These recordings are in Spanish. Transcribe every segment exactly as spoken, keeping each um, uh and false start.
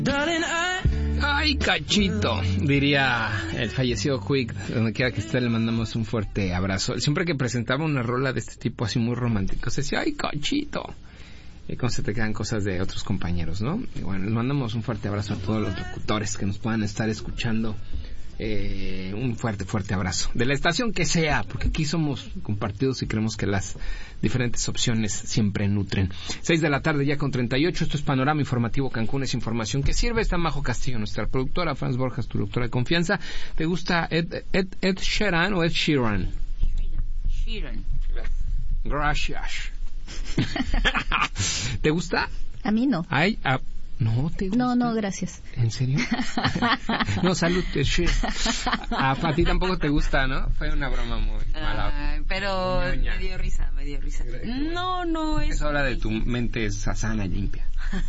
Ay, cachito, diría el fallecido Quick. Donde quiera que esté, le mandamos un fuerte abrazo. Siempre que presentaba una rola de este tipo así muy romántico, se decía, ay, cachito. Y como se te quedan cosas de otros compañeros, ¿no? Y bueno, les mandamos un fuerte abrazo a todos los locutores que nos puedan estar escuchando. Eh, un fuerte, fuerte abrazo. De la estación que sea, porque aquí somos compartidos y creemos que las diferentes opciones siempre nutren. Seis de la tarde ya con treinta y ocho. Esto es Panorama Informativo Cancún. Es información que sirve. Está Majo Castillo, nuestra productora. Franz Borjas, tu doctora de confianza. ¿Te gusta Ed, Ed, Ed Sheeran o Ed Sheeran? Sheeran. Gracias. ¿Te gusta? A mí no. Ay, a... No, ¿te gusta? No, no, gracias. ¿En serio? No, salud. A, a ti tampoco te gusta, ¿no? Fue una broma muy mala. Uh, pero Ñoña. me dio risa, me dio risa. No, no es... Es hora de tu mente sana y limpia.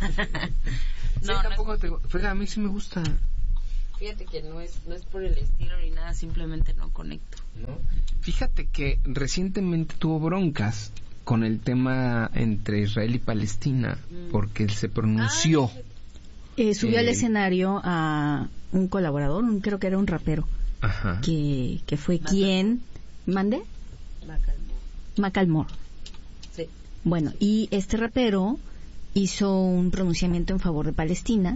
Sí, no, tampoco no es... te... A mí sí me gusta. Fíjate que no es, no es por el estilo ni nada, simplemente no conecto. ¿No? Fíjate que recientemente tuvo broncas con el tema entre Israel y Palestina, mm. porque él se pronunció. Eh, subió eh, al escenario a un colaborador, un, creo que era un rapero, ajá. que, que fue Macal quien... ¿Mande? Macklemore. Macklemore. Sí. Bueno, y este rapero hizo un pronunciamiento en favor de Palestina,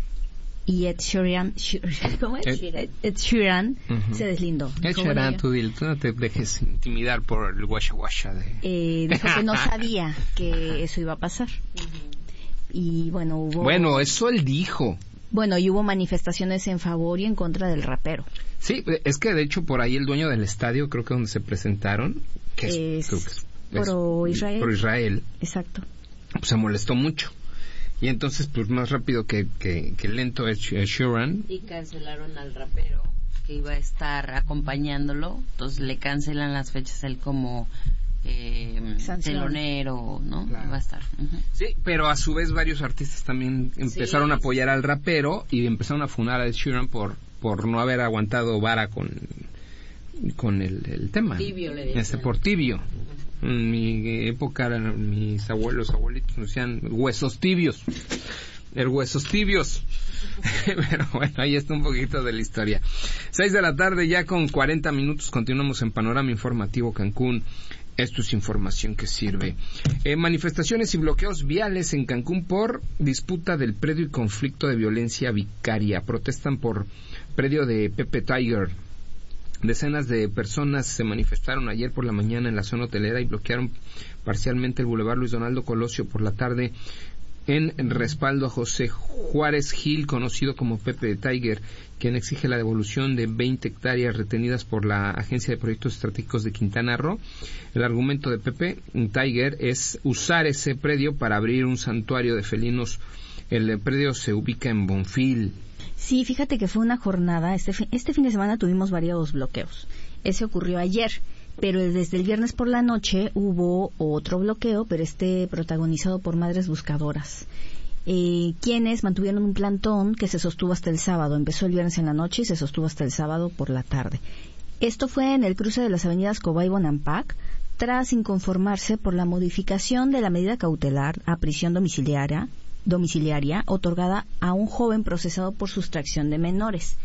y Ed Sheeran, ¿cómo es? Ed, Ed Sheeran uh-huh. se deslindó. Ed Sheeran, tú, tú no te dejes intimidar por el guasha guasha de... Eh, dijo que no sabía que eso iba a pasar. Uh-huh. Y bueno, hubo... Bueno, eso él dijo. Bueno, y hubo manifestaciones en favor y en contra del rapero. Sí, es que de hecho por ahí el dueño del estadio, creo que donde se presentaron, que es, es, creo que es, por es, Israel. Por Israel. Exacto. Pues se molestó mucho. Y entonces, pues más rápido que, que, que lento es Sheeran. Y cancelaron al rapero que iba a estar acompañándolo. Entonces le cancelan las fechas él como eh, telonero, ¿no? Claro. Va a estar. Uh-huh. Sí, pero a su vez varios artistas también empezaron sí, a apoyar sí. al rapero y empezaron a funar a Sheeran por, por no haber aguantado vara con, con el, el tema. Tibio le decían. Este, por tibio. En mi época mis abuelos, abuelitos decían huesos tibios, el huesos tibios. Pero bueno, ahí está un poquito de la historia. Seis de la tarde ya con cuarenta minutos, continuamos en Panorama Informativo Cancún. Esto es información que sirve. Eh, manifestaciones y bloqueos viales en Cancún por disputa del predio y conflicto de violencia vicaria. Protestan por predio de Pepe Tiger. Decenas de personas se manifestaron ayer por la mañana en la zona hotelera y bloquearon parcialmente el Boulevard Luis Donaldo Colosio por la tarde en respaldo a José Juárez Gil, conocido como Pepe Tiger, quien exige la devolución de veinte hectáreas retenidas por la Agencia de Proyectos Estratégicos de Quintana Roo. El argumento de Pepe Tiger es usar ese predio para abrir un santuario de felinos. El predio se ubica en Bonfil. Sí, fíjate que fue una jornada, este fin, este fin de semana tuvimos varios bloqueos. Ese ocurrió ayer, pero desde el viernes por la noche hubo otro bloqueo, pero este protagonizado por madres buscadoras, eh, quienes mantuvieron un plantón que se sostuvo hasta el sábado. Empezó el viernes en la noche y se sostuvo hasta el sábado por la tarde. Esto fue en el cruce de las avenidas Cobá y Bonampak, tras inconformarse por la modificación de la medida cautelar a prisión domiciliaria domiciliaria otorgada a un joven procesado por sustracción de menores.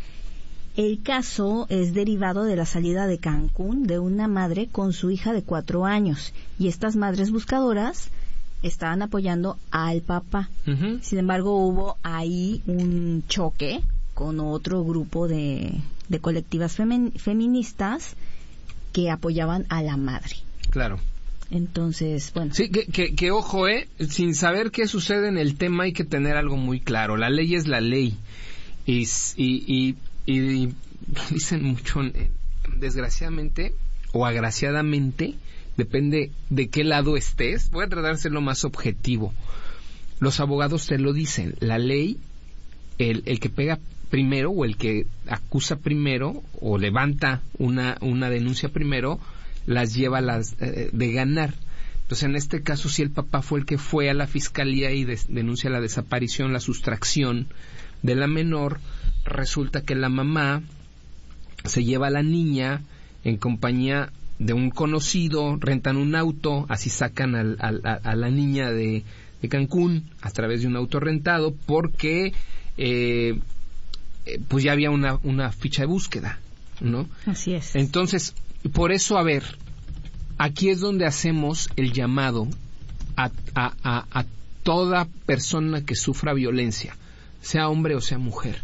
El caso es derivado de la salida de Cancún de una madre con su hija de cuatro años, y estas madres buscadoras estaban apoyando al papá. Uh-huh. Sin embargo, hubo ahí un choque con otro grupo de, de colectivas femen, feministas que apoyaban a la madre. Claro. Entonces, bueno. Sí, que, que, que ojo, eh, sin saber qué sucede en el tema hay que tener algo muy claro. La ley es la ley. Y, y, y, y dicen mucho, desgraciadamente o agraciadamente, depende de qué lado estés. Voy a tratar de ser lo más objetivo. Los abogados te lo dicen. La ley, el, el que pega primero o el que acusa primero o levanta una, una denuncia primero, las lleva las eh, de ganar. Entonces, en este caso, si el papá fue el que fue a la fiscalía y des, denuncia la desaparición, la sustracción de la menor, resulta que la mamá se lleva a la niña en compañía de un conocido, rentan un auto, así sacan al, al, a, a la niña de, de Cancún a través de un auto rentado, porque eh, eh, pues ya había una, una ficha de búsqueda, ¿no? Así es. Entonces, por eso, a ver, aquí es donde hacemos el llamado a, a, a, a toda persona que sufra violencia, sea hombre o sea mujer.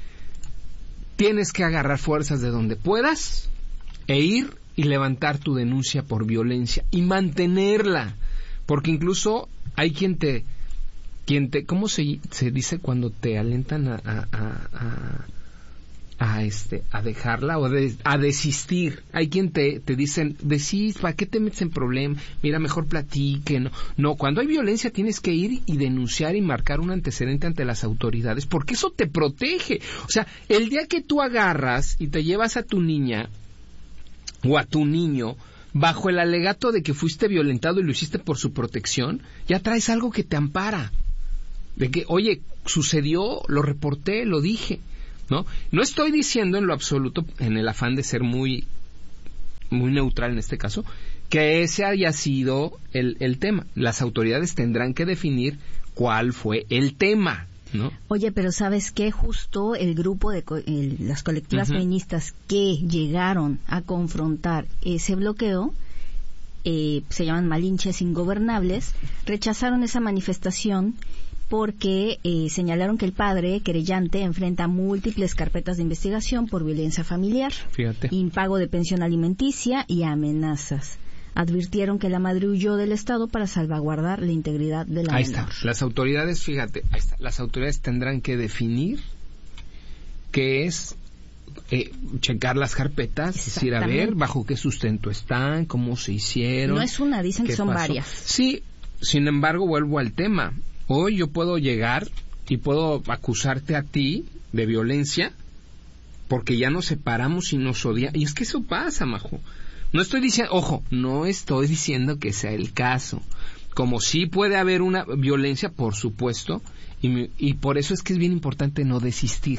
Tienes que agarrar fuerzas de donde puedas e ir y levantar tu denuncia por violencia y mantenerla, porque incluso hay quien te, quien te, ¿cómo se, se dice cuando te alentan a, a, a, a a este a dejarla o de, a desistir? Hay quien te, te dicen, desist, ¿para qué te metes en problemas? Mira, mejor platique. No, no, cuando hay violencia tienes que ir y denunciar y marcar un antecedente ante las autoridades, porque eso te protege. O sea, el día que tú agarras y te llevas a tu niña o a tu niño bajo el alegato de que fuiste violentado y lo hiciste por su protección, ya traes algo que te ampara. De que, oye, sucedió, lo reporté, lo dije. ¿No? No estoy diciendo en lo absoluto, en el afán de ser muy muy neutral en este caso, que ese haya sido el, el tema. Las autoridades tendrán que definir cuál fue el tema, ¿no? Oye, pero ¿sabes qué? Justo el grupo de co- el, las colectivas uh-huh. feministas que llegaron a confrontar ese bloqueo, eh, se llaman Malinches Ingobernables, rechazaron esa manifestación porque eh, señalaron que el padre querellante enfrenta múltiples carpetas de investigación por violencia familiar, Fíjate. impago de pensión alimenticia y amenazas. Advirtieron que la madre huyó del Estado para salvaguardar la integridad de la ahí menor. Está. Las autoridades, fíjate, ahí está. Las autoridades tendrán que definir qué es eh, checar las carpetas, decir, a ver, bajo qué sustento están, cómo se hicieron. No es una, dicen que son pasó. varias. Sí, sin embargo, vuelvo al tema. Hoy yo puedo llegar y puedo acusarte a ti de violencia porque ya nos separamos y nos odiamos. Y es que eso pasa, Majo. No estoy diciendo, ojo, no estoy diciendo que sea el caso. Como sí puede haber una violencia, por supuesto, y, y por eso es que es bien importante no desistir.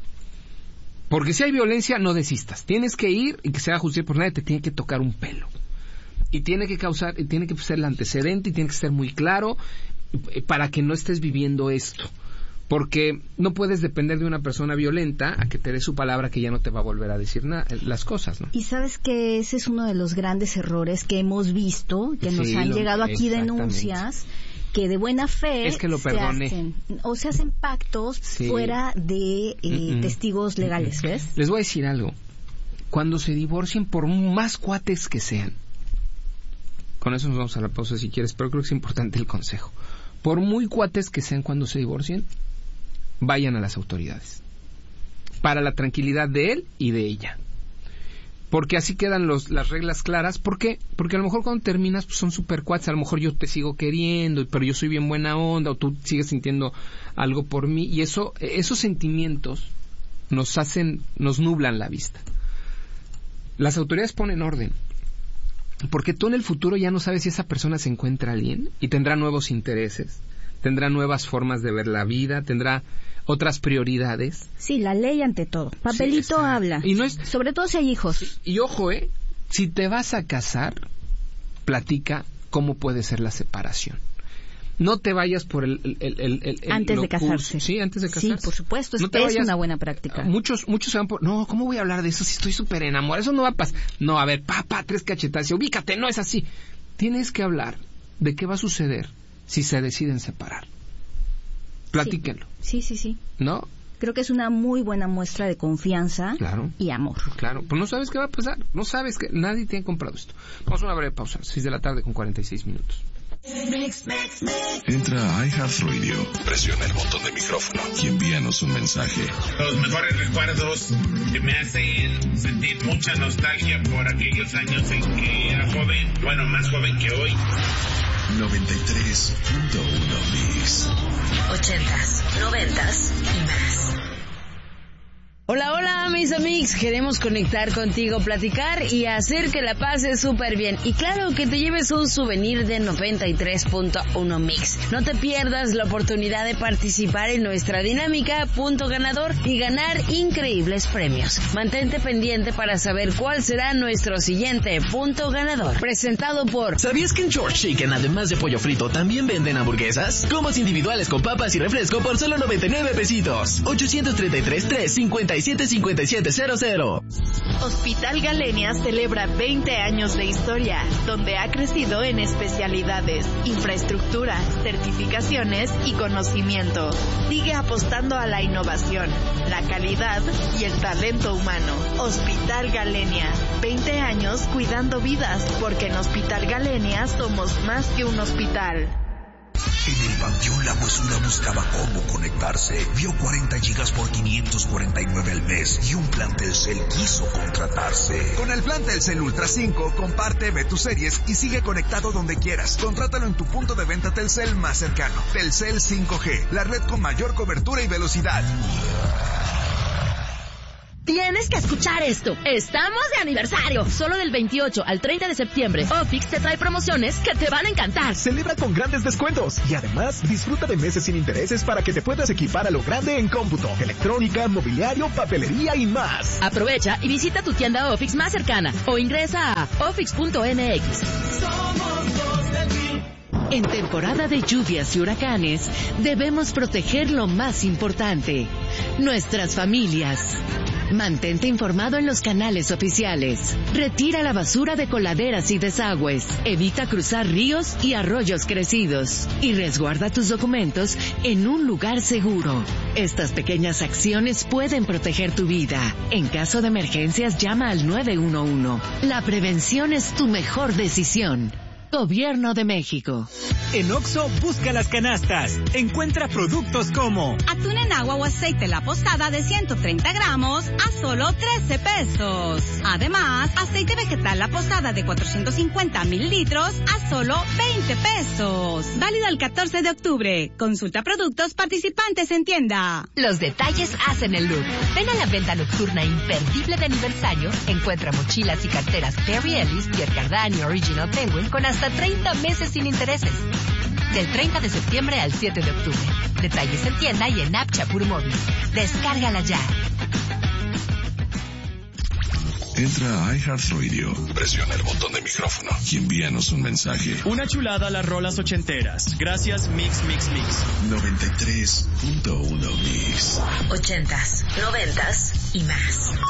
Porque si hay violencia, no desistas. Tienes que ir y que se haga justicia, por nadie te tiene que tocar un pelo. Y tiene que causar, y tiene que ser el antecedente, y tiene que ser muy claro para que no estés viviendo esto, porque no puedes depender de una persona violenta a que te dé su palabra que ya no te va a volver a decir na- las cosas, ¿no? Y sabes que ese es uno de los grandes errores que hemos visto, que sí, nos han lo, llegado aquí denuncias que de buena fe es que lo se hacen, o se hacen pactos sí. fuera de eh, mm-mm. testigos legales, mm-mm. ¿ves? Les voy a decir algo, cuando se divorcien, por más cuates que sean, con eso nos vamos a la pausa si quieres, pero creo que es importante el consejo. Por muy cuates que sean cuando se divorcien, vayan a las autoridades. Para la tranquilidad de él y de ella. Porque así quedan los, las reglas claras. ¿Por qué? Porque a lo mejor cuando terminas pues son super cuates. A lo mejor yo te sigo queriendo, pero yo soy bien buena onda, o tú sigues sintiendo algo por mí. Y eso, esos sentimientos nos hacen, nos nublan la vista. Las autoridades ponen orden. Porque tú en el futuro ya no sabes si esa persona se encuentra bien y tendrá nuevos intereses, tendrá nuevas formas de ver la vida, tendrá otras prioridades. Sí, la ley ante todo. Papelito sí, habla. Y no es, sobre todo si hay hijos. Sí, y ojo, eh, si te vas a casar, platica cómo puede ser la separación. No te vayas por el... el, el, el, el antes de casarse. Sí, antes de casarse. Sí, por supuesto, es, no te es vayas, una buena práctica. Muchos muchos se van por... No, ¿cómo voy a hablar de eso si estoy súper enamorado? Eso no va a pasar. No, a ver, papá, tres cachetadas, ubícate, no es así. Tienes que hablar de qué va a suceder si se deciden separar. Platíquenlo. Sí, sí, sí. sí. ¿No? Creo que es una muy buena muestra de confianza claro, y amor. Claro, pues no sabes qué va a pasar. No sabes que nadie te ha comprado esto. Vamos a una breve pausa, seis de la tarde con cuarenta y seis minutos. Entra a iHeartRadio, presiona el botón de micrófono y envíanos un mensaje. Los mejores recuerdos que me hacen sentir mucha nostalgia por aquellos años en que era joven, bueno, más joven que hoy. noventa y tres punto uno Mix. Ochentas, noventas y más. Hola, hola, me mis amigos, queremos conectar contigo, platicar y hacer que la pases súper bien. Y claro, que te lleves un souvenir de noventa y tres punto uno Mix. No te pierdas la oportunidad de participar en nuestra dinámica Punto Ganador y ganar increíbles premios. Mantente pendiente para saber cuál será nuestro siguiente Punto Ganador. Presentado por... ¿Sabías que en George Chicken, además de pollo frito, también venden hamburguesas? Combos individuales con papas y refresco por solo noventa y nueve pesitos. ochocientos treinta y tres, tres cincuenta y siete, cincuenta y siete cero cero. Hospital Galenia celebra veinte años de historia, donde ha crecido en especialidades, infraestructura, certificaciones y conocimiento. Sigue apostando a la innovación, la calidad y el talento humano. Hospital Galenia, veinte años cuidando vidas, porque en Hospital Galenia somos más que un hospital. En el Panteón La Huesuda buscaba cómo conectarse. Vio cuarenta gigas por quinientos cuarenta y nueve al mes y un plan Telcel quiso contratarse. Con el plan Telcel Ultra cinco, comparte, ve tus series y sigue conectado donde quieras. Contrátalo en tu punto de venta Telcel más cercano. Telcel cinco G, la red con mayor cobertura y velocidad. Tienes que escuchar esto. Estamos de aniversario. Solo del veintiocho al treinta de septiembre, Ofix te trae promociones que te van a encantar. Celebra con grandes descuentos y además disfruta de meses sin intereses para que te puedas equipar a lo grande en cómputo, electrónica, mobiliario, papelería y más. Aprovecha y visita tu tienda Ofix más cercana o ingresa a ofix punto m x. Somos dos del mil. En temporada de lluvias y huracanes, debemos proteger lo más importante, nuestras familias. Mantente informado en los canales oficiales. Retira la basura de coladeras y desagües. Evita cruzar ríos y arroyos crecidos. Y resguarda tus documentos en un lugar seguro. Estas pequeñas acciones pueden proteger tu vida. En caso de emergencias, llama al nueve uno uno. La prevención es tu mejor decisión. Gobierno de México. En Oxxo, busca las canastas. Encuentra productos como atún en agua o aceite La Posada de ciento treinta gramos a solo trece pesos. Además, aceite vegetal La Posada de cuatrocientos cincuenta mililitros a solo veinte pesos. Válido el catorce de octubre. Consulta productos participantes en tienda. Los detalles hacen el look. Ven a la venta nocturna imperdible de aniversario. Encuentra mochilas y carteras Perry Ellis, Pierre Cardin y Original Penguin con hasta treinta meses sin intereses. Del treinta de septiembre al siete de octubre. Detalles en tienda y en app Chapur Móvil. Descárgala ya. Entra a iHeartRadio, presiona el botón de micrófono y envíanos un mensaje. Una chulada a las rolas ochenteras. Gracias Mix Mix Mix. noventa y tres punto uno Mix. Ochentas, noventas y más.